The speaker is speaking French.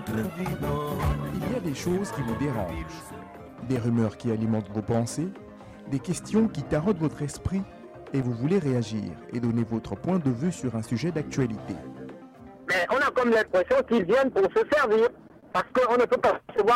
Il y a des choses qui vous dérangent, des rumeurs qui alimentent vos pensées, des questions qui taraudent votre esprit et vous voulez réagir et donner votre point de vue sur un sujet d'actualité. Mais on a comme l'impression qu'ils viennent pour se servir. Parce qu'on ne peut pas se voir